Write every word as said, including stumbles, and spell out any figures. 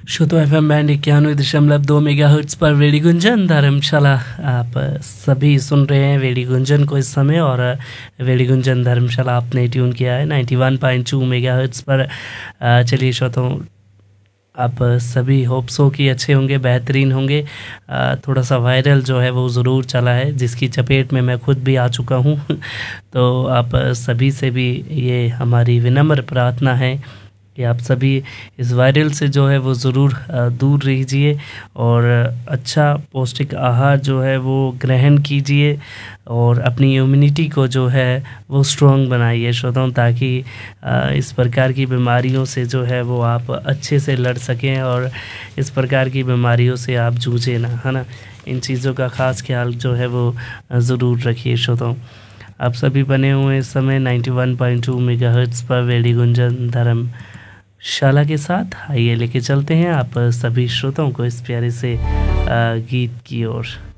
श्रोतो F M band इक्यानवे दशमलव दो मेगा हर्ट्स पर वेड़ी गुंजन धर्मशाला आप सभी सुन रहे हैं वेड़ी गुंजन को इस समय। और वेड़ी गुंजन धर्मशाला आपने ट्यून किया है ninety one point two mega hertz पर। चलिए श्रोतो, आप सभी होप्स हो कि अच्छे होंगे, बेहतरीन होंगे। थोड़ा सा वायरल जो है वो ज़रूर चला है, जिसकी चपेट में मैं खुद भी आ चुका हूँ। तो आप सभी से भी ये हमारी विनम्र प्रार्थना है कि आप सभी इस वायरल से जो है वो ज़रूर दूर रहिए और अच्छा पौष्टिक आहार जो है वो ग्रहण कीजिए और अपनी इम्यूनिटी को जो है वो स्ट्रॉन्ग बनाइए श्रोताओं, ताकि इस प्रकार की बीमारियों से जो है वो आप अच्छे से लड़ सकें और इस प्रकार की बीमारियों से आप जूझे ना, है ना। इन चीज़ों का ख़ास ख्याल जो है वो ज़रूर रखिए श्रोताओं। आप सभी बने हुए इस समय ninety one point two megahertz पर वेड़ी गुंजन धर्म शाला के साथ। आइए लेके चलते हैं आप सभी श्रोताओं को इस प्यारे से गीत की ओर।